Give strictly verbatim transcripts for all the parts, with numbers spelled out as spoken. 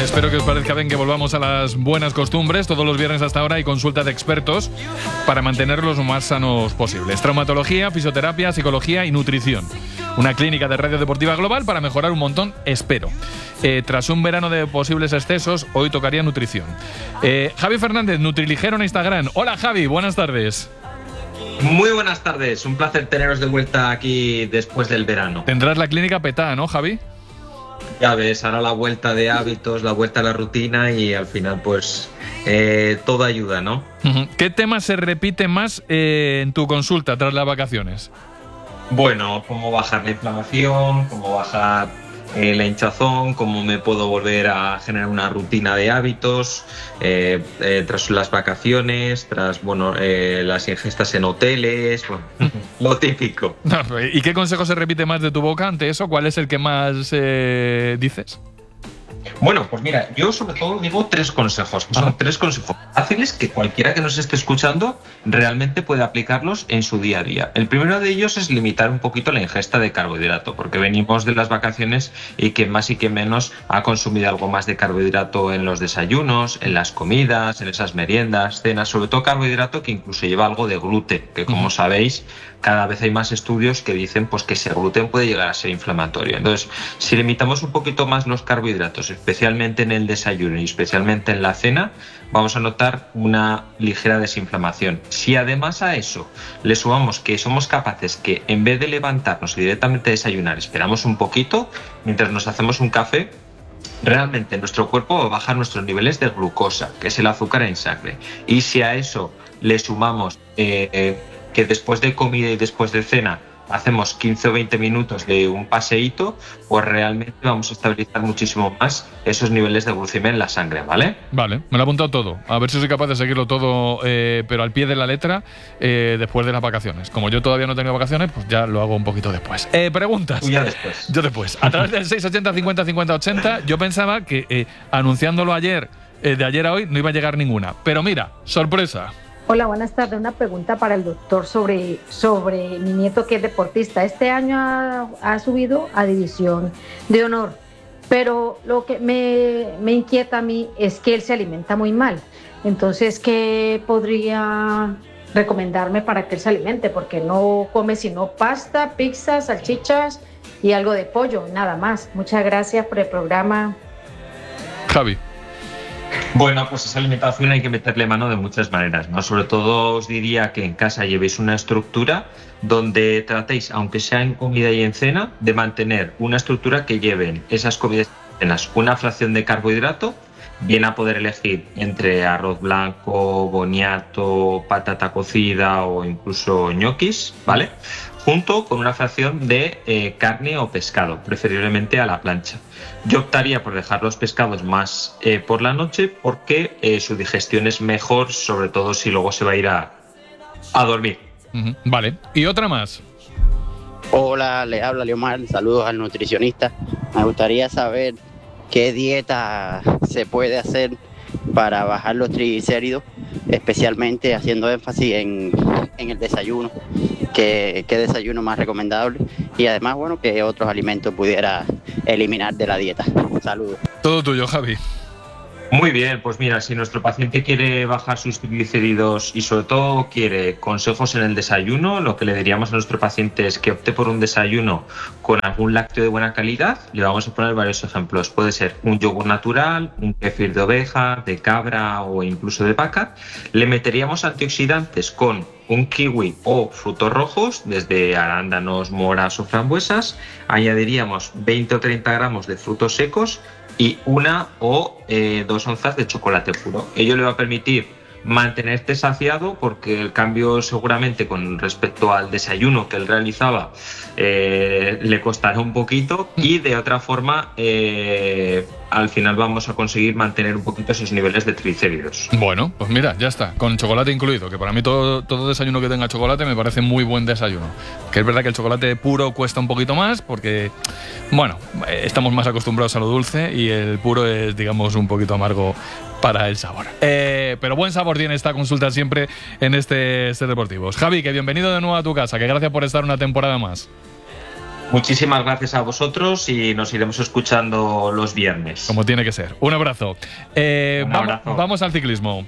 Espero que os parezca bien que volvamos a las buenas costumbres. Todos los viernes hasta ahora hay consulta de expertos para mantenerlos lo más sanos posibles. Traumatología, fisioterapia, psicología y nutrición. Una clínica de radio deportiva global para mejorar un montón, espero. Eh, tras un verano de posibles excesos, hoy tocaría nutrición. Eh, Javi Fernández, Nutriligero en Instagram. Hola Javi, buenas tardes. Muy buenas tardes, un placer teneros de vuelta aquí después del verano. Tendrás la clínica petada, ¿no, Javi? Ya ves, ahora la vuelta de hábitos, la vuelta a la rutina y al final pues eh, todo ayuda, ¿no? ¿Qué tema se repite más eh, en tu consulta tras las vacaciones? Bueno, cómo bajar la inflamación, cómo bajar eh, la hinchazón, cómo me puedo volver a generar una rutina de hábitos eh, eh, tras las vacaciones, tras bueno eh, las ingestas en hoteles, bueno, lo típico. ¿Y qué consejo se repite más de tu boca ante eso? ¿Cuál es el que más eh, dices? Bueno, pues mira, yo sobre todo digo tres consejos. Son Ajá. tres consejos fáciles que cualquiera que nos esté escuchando realmente puede aplicarlos en su día a día. El primero de ellos es limitar un poquito la ingesta de carbohidrato, porque venimos de las vacaciones y que más y que menos ha consumido algo más de carbohidrato en los desayunos, en las comidas, en esas meriendas, cenas, sobre todo carbohidrato que incluso lleva algo de gluten, que como uh-huh. sabéis, cada vez hay más estudios que dicen pues, que ese gluten puede llegar a ser inflamatorio. Entonces, si limitamos un poquito más los carbohidratos, especialmente en el desayuno y especialmente en la cena, vamos a notar una ligera desinflamación. Si además a eso le sumamos que somos capaces que en vez de levantarnos y directamente desayunar, esperamos un poquito mientras nos hacemos un café, realmente nuestro cuerpo va a bajar nuestros niveles de glucosa, que es el azúcar en sangre. Y si a eso le sumamos eh, eh, que después de comida y después de cena hacemos quince o veinte minutos de un paseíto, pues realmente vamos a estabilizar muchísimo más esos niveles de glucemia en la sangre, ¿vale? Vale, me lo he apuntado todo. A ver si soy capaz de seguirlo todo, eh, pero al pie de la letra, eh, después de las vacaciones. Como yo todavía no he tenido vacaciones, pues ya lo hago un poquito después. Eh, ¿Preguntas? Tú ya después. Yo después. A través del seis ochenta cincuenta cincuenta ochenta, yo pensaba que eh, anunciándolo ayer, eh, de ayer a hoy, no iba a llegar ninguna. Pero mira, sorpresa. Hola, buenas tardes. Una pregunta para el doctor sobre, sobre mi nieto que es deportista. Este año ha, ha subido a división de honor, pero lo que me, me inquieta a mí es que él se alimenta muy mal. Entonces, ¿qué podría recomendarme para que él se alimente? Porque no come sino pasta, pizza, salchichas y algo de pollo, nada más. Muchas gracias por el programa. Javi. Bueno, pues esa alimentación hay que meterle mano de muchas maneras, ¿no? Sobre todo os diría que en casa llevéis una estructura donde tratéis, aunque sea en comida y en cena, de mantener una estructura que lleven esas comidas y cenas una fracción de carbohidrato, bien a poder elegir entre arroz blanco, boniato, patata cocida o incluso ñoquis, ¿vale? Junto con una fracción de eh, carne o pescado, preferiblemente a la plancha. Yo optaría por dejar los pescados más eh, por la noche porque eh, su digestión es mejor, sobre todo si luego se va a ir a, a dormir. Uh-huh. Vale, ¿y otra más? Hola, le habla Leomar, saludos al nutricionista. Me gustaría saber qué dieta se puede hacer para bajar los triglicéridos, especialmente haciendo énfasis en, en el desayuno, qué desayuno más recomendable y además, bueno, qué otros alimentos pudiera eliminar de la dieta. Saludos. Todo tuyo, Javi. Muy bien, pues mira, si nuestro paciente quiere bajar sus triglicéridos y sobre todo quiere consejos en el desayuno, lo que le diríamos a nuestro paciente es que opte por un desayuno con algún lácteo de buena calidad. Le vamos a poner varios ejemplos. Puede ser un yogur natural, un kéfir de oveja, de cabra o incluso de vaca. Le meteríamos antioxidantes con un kiwi o frutos rojos, desde arándanos, moras o frambuesas. Añadiríamos veinte o treinta gramos de frutos secos y una o eh, dos onzas de chocolate puro. Ello le va a permitir mantenerte saciado porque el cambio seguramente con respecto al desayuno que él realizaba eh, le costará un poquito y de otra forma eh, al final vamos a conseguir mantener un poquito esos niveles de triglicéridos. Bueno, pues mira, ya está, con chocolate incluido, que para mí todo, todo desayuno que tenga chocolate me parece muy buen desayuno. Que es verdad que el chocolate puro cuesta un poquito más porque, bueno, estamos más acostumbrados a lo dulce y el puro es, digamos, un poquito amargo para el sabor. Eh, pero buen sabor tiene esta consulta siempre en este, este Deportivos. Javi, que bienvenido de nuevo a tu casa, que gracias por estar una temporada más. Muchísimas gracias a vosotros y nos iremos escuchando los viernes. Como tiene que ser. Un abrazo. Eh, Un vamos, abrazo. vamos al ciclismo.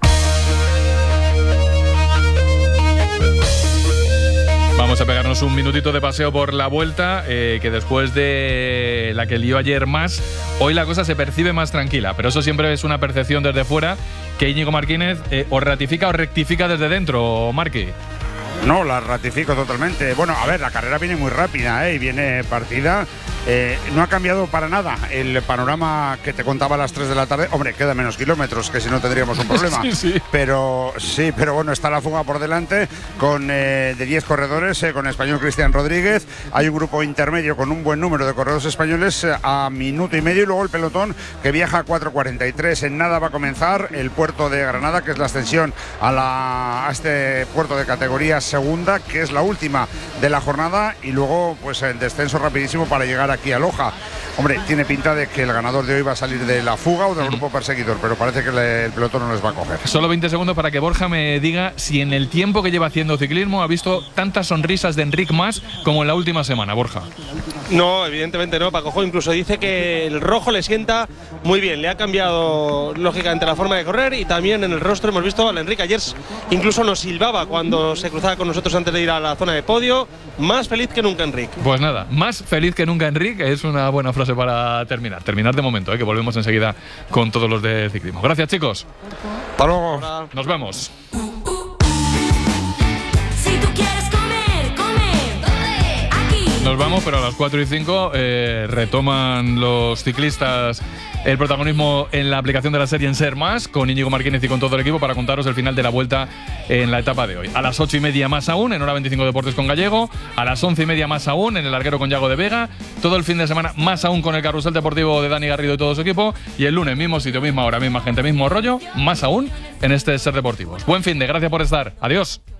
Vamos a pegarnos un minutito de paseo por la Vuelta, eh, que después de la que lió ayer más, hoy la cosa se percibe más tranquila, pero eso siempre es una percepción desde fuera que Íñigo Martínez eh, o ratifica o rectifica desde dentro, Marqui. No, la ratifico totalmente. Bueno, a ver, la carrera viene muy rápida, ¿eh? Y viene partida. Eh, no ha cambiado para nada el panorama que te contaba a las tres de la tarde. Hombre, queda menos kilómetros, que si no tendríamos un problema. Sí, sí. Pero sí, pero bueno, está la fuga por delante con eh, de diez corredores, eh, con el español Cristian Rodríguez. Hay un grupo intermedio con un buen número de corredores españoles eh, a minuto y medio, y luego el pelotón que viaja a cuatro cuarenta y tres. En nada va a comenzar el puerto de Granada, que es la extensión a, la, a este puerto de categoría segunda, que es la última de la jornada, y luego pues el descenso rapidísimo para llegar aquí a Loja. Hombre, tiene pinta de que el ganador de hoy va a salir de la fuga o del grupo perseguidor, pero parece que le, el pelotón no les va a coger. Solo veinte segundos para que Borja me diga si en el tiempo que lleva haciendo ciclismo ha visto tantas sonrisas de Enric Mas como en la última semana, Borja. No, evidentemente no. Paco Jo incluso dice que el rojo le sienta muy bien. Le ha cambiado lógicamente la forma de correr, y también en el rostro hemos visto al Enric ayer incluso nos silbaba cuando se cruzaba con nosotros antes de ir a la zona de podio. Más feliz que nunca, Enric. Pues nada, más feliz que nunca, Enric, es una buena frase para terminar. Terminar de momento, ¿eh? Que volvemos enseguida con todos los de ciclismo. Gracias, chicos. Hasta luego. Hola. Nos vemos. Si tú quieres comer, come aquí. Nos vamos, pero a las cuatro y cinco eh, retoman los ciclistas el protagonismo en la aplicación de la serie en Ser Más, con Íñigo Martínez y con todo el equipo, para contaros el final de la Vuelta en la etapa de hoy. A las ocho y media más aún, en Hora veinticinco Deportes con Gallego. A las once y media más aún, en el Larguero con Yago de Vega. Todo el fin de semana más aún con el Carrusel Deportivo de Dani Garrido y todo su equipo. Y el lunes, mismo sitio, misma hora, misma gente, mismo rollo, más aún en este Ser Deportivos. Buen fin de, gracias por estar. Adiós.